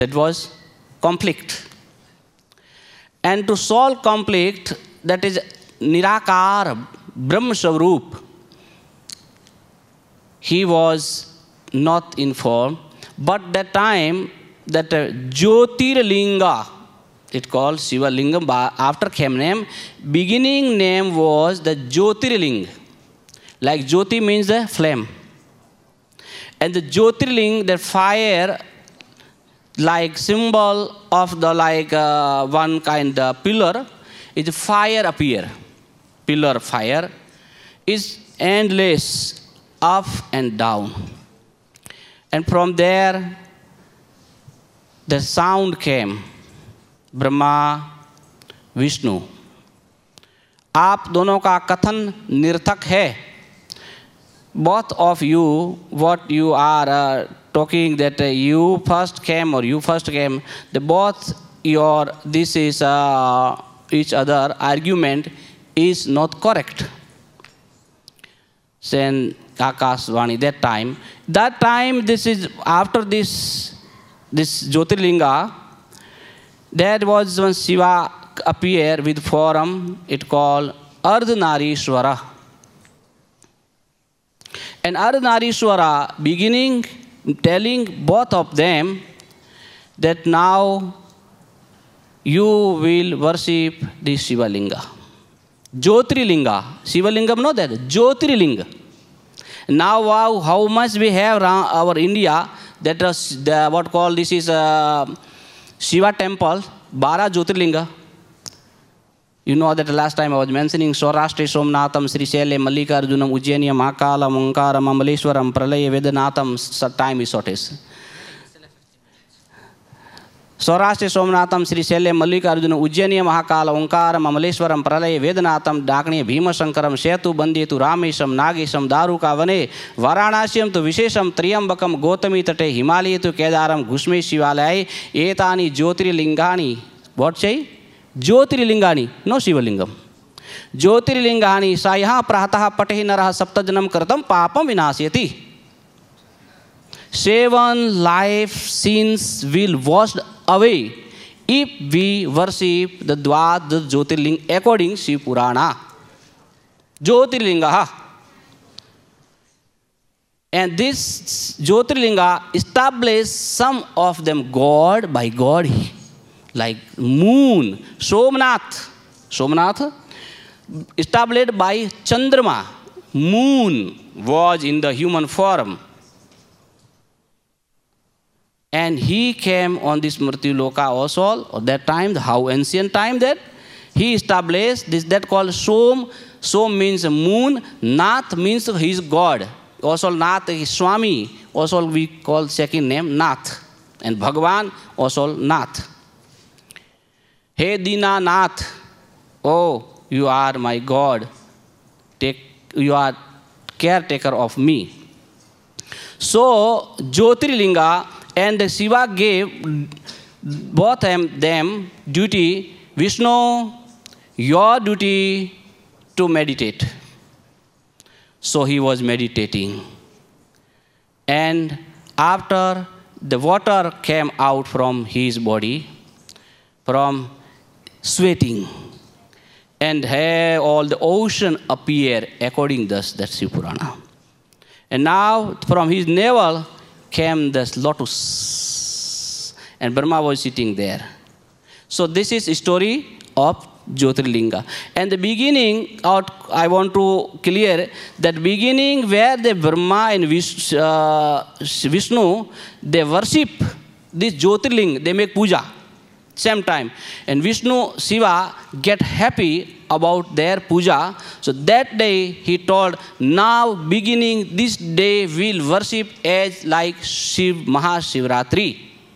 That was conflict. And to solve conflict, that is Nirakar, Brahma Swarup, he was not informed. But that time, that Jyotirlinga, it called Shiva Lingam, after came name, beginning name was the Jyotirling. Like Jyoti means the flame. And the Jyotirling, the fire, like symbol of the one kind of pillar, is fire appear. Pillar fire is endless, up and down. And from there, the sound came, Brahma, Vishnu. आप दोनों का कथन निरर्थक है. Both of you, what you are talking that you first came or you first came, the both your, this is each other argument is not correct. Then Akashvani, that time this is after this Jyotirlinga, there was when Shiva appear with form, it called Ardhanarishwara. And Ardhanarishwara beginning telling both of them that now you will worship the Shiva Linga. Jyotirlinga. Shiva Lingam, no that. Jyotirlinga. Now how much we have our India, that is what called this is Shiva temple, 12 Jyotirlinga. You know that last time I was mentioning Saurashtra Somnatham, Sri Shele, Mallikarjunam, Ujjainam, Makalam, Omkaram, Amaleshwaram, Pralaya, Vedanatham, time is shortage. Saurashtra Somnatham, Sri Shele, Mallikarjunam, Ujjainam, Mahakala, Omkaram, Amaleshwaram, Pralaya, Vedanatham, Dakni, Bhima Shankaram, Setu, Bandetu, Ramesham, Nagesham, Daruka, Vane, Varanasiam to Vishesham, Triambakam, Gotami Tate, Himalaya to Kedaram, Gushme Shivalai, Etani, Jyotirlingani. What say? Jyotirlingani, no Shivalingam. Jyotirlingani, Sayaha Prahataha Patehi Naraha Saptajanam Kartam, Papam Vinasyati. 7 life sins will washed away if we worship the Dwad Jyotirling according to Shiv Purana. Jyotirlinga. And this Jyotirlinga established some of them God by God. Like moon, Somnath, established by Chandrama. Moon was in the human form. And he came on this Murti Loka also, at that time, how ancient time that he established this, that called Som. Som means moon, Nath means his God. Also Nath is Swami, also we call second name Nath. And Bhagavan also Nath. Hey Dina Nath, oh, you are my God. You are caretaker of me. So, Jyotirlinga and the Shiva gave both them duty. Vishnu, your duty to meditate. So he was meditating. And after the water came out from his body, from sweating, and here all the ocean appear according thus that Shiv Purana. And now from his navel came this lotus, and Brahma was sitting there. So this is a story of Jyotirlinga. And the beginning, I want to clear that beginning where the Brahma and Vishnu, they worship this Jyotirling, they make puja. Same time. And Vishnu, Shiva get happy about their puja. So that day he told, now beginning this day we'll worship as like Shiv Mahashivratri.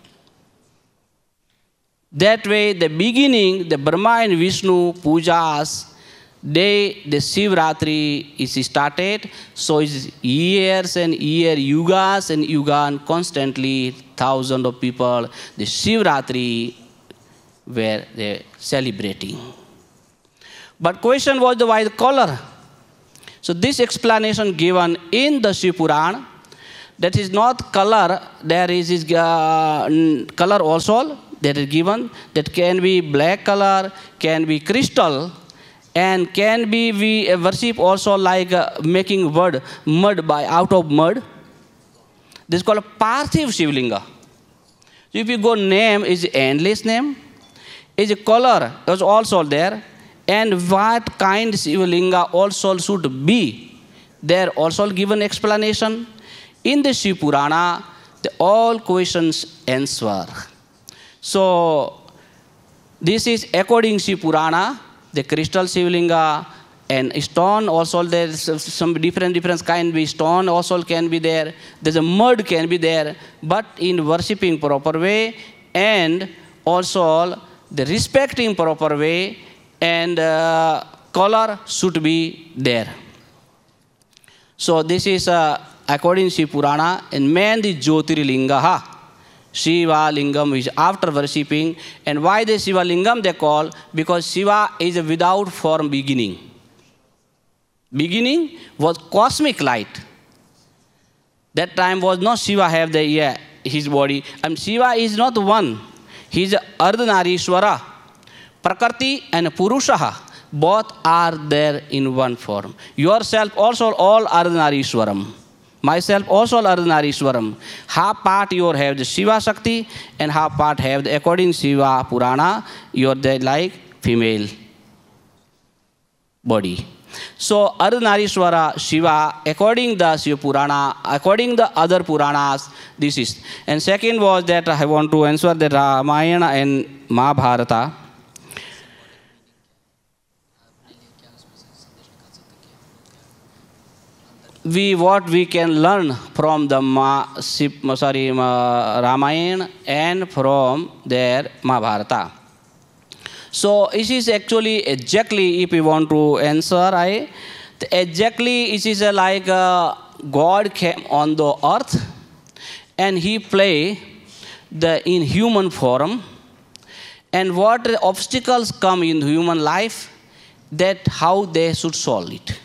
That way the beginning, the Brahma and Vishnu pujas, day the Shivratri is started. So it's years and years, yugas and yugan, constantly thousands of people, the Shivratri were they celebrating. But question was why the color? So this explanation given in the Shiv Purana, That is not color, there is color also that is given. That can be black color, can be crystal, and can be we worship also like making mud by out of mud. This is called a Parthiv Shivlinga. So if you go name is endless name, is a color is also there, and what kind Shivlinga also should be. There also given explanation. In the Shiv Purana, all questions answer. So this is according Shiv Purana, the crystal Shivlinga and stone also there is some different kind of stone also can be there. There's a mud can be there, but in worshipping proper way and also the respecting proper way and color should be there. So this is according to Shiv Purana, and man the Jyotirlinga, Shiva Lingam is after worshipping. And why the Shiva Lingam they call? Because Shiva is without form beginning. Beginning was cosmic light. That time was not Shiva have his body. And Shiva is not one. He is Ardhanarishwara. Prakriti and Purusha, both are there in one form. Yourself also all Ardhanarishwaram. Myself also Ardhanarishwaram. Half part you have the Shiva Shakti and half part have the, according Shiva Purana, you are the like female body. So Ardhanarishwara Shiva, according the Shiva Purana, according the other Puranas, this is. And second was that I want to answer the Ramayana and Mahabharata. What we can learn from the Ramayana and from their Mahabharata. So it is actually exactly, if we want to answer, exactly it is like God came on the earth and he play in human form, and what obstacles come in human life, that how they should solve it.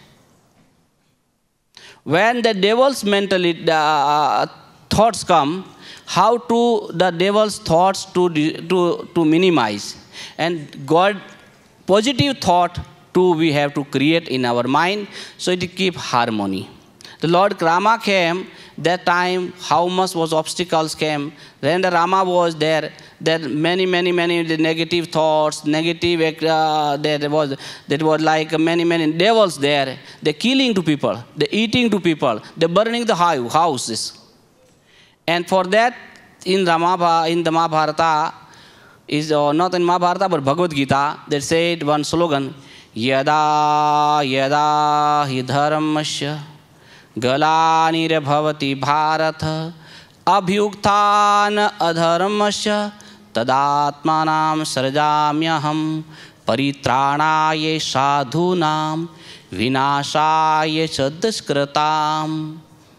When the devil's mentality thoughts come, how to the devil's thoughts to minimize, and God positive thought to we have to create in our mind, so it keep harmony. The Lord Rama came, that time how much was obstacles came. When the Rama was there many the negative thoughts, negative there was like many devils there. They killing to people, they eating to people, they burning the houses. And for that in the Mahabharata is not in Mahabharata but Bhagavad Gita, they said one slogan, Yada yada hi dharmasya Galanirabhavati Bharat Abhyuktan Adharmasya Tadatmanam Sarjamyaham Paritranaye Sadhunam Vinashaye Sadduskritam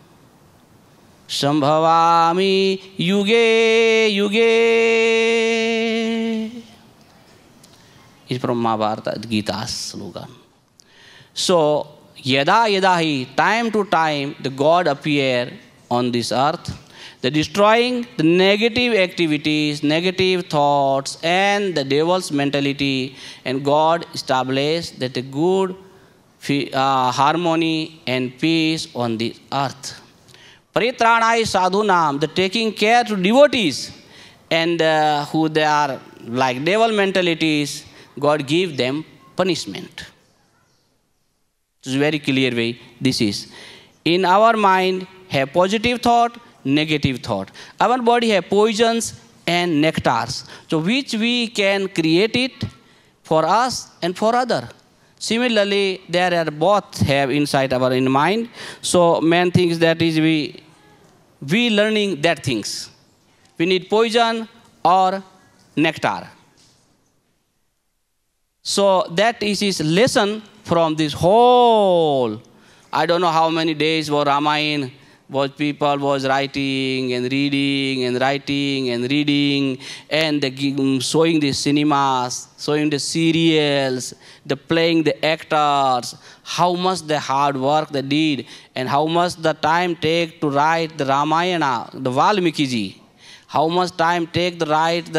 Sambhavami Yuge Yuge. Is from Mahabharata, Gita's slogan. So Yada yadahi, time to time, the God appear on this earth, the destroying the negative activities, negative thoughts, and the devil's mentality, and God established that a good harmony and peace on this earth. Paritranai sadhunam, the taking care to devotees, and who they are like devil mentalities, God give them punishment. It's a very clear way this is. In our mind, have positive thought, negative thought. Our body have poisons and nectars. So which we can create it for us and for other. Similarly, there are both have inside our in mind. So man thinks that is we learning that things. We need poison or nectar. So that is his lesson from this whole, I don't know how many days for Ramayana, was people was writing and reading and writing and reading, and showing the cinemas, showing the serials, the playing the actors, how much the hard work they did, and how much the time take to write the Ramayana, the Valmiki ji, how much time take to write the